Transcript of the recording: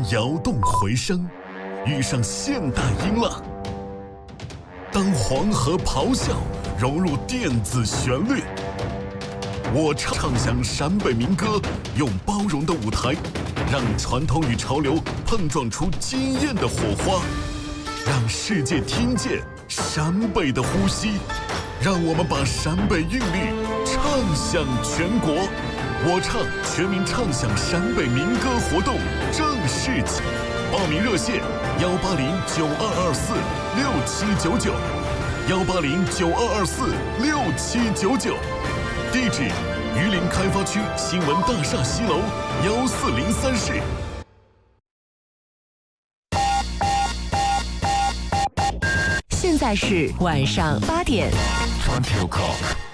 摇动回声，遇上现代音浪。当黄河咆哮融入电子旋律，我唱响陕北民歌，用包容的舞台，让传统与潮流碰撞出惊艳的火花，让世界听见陕北的呼吸，让我们把陕北韵律唱响全国。我唱全民唱响陕北民歌活动正式起，报名热线18092246799，18092246799，地址榆林开发区新闻大厦西楼1403室。 现在是晚上8点。 20 o'clock。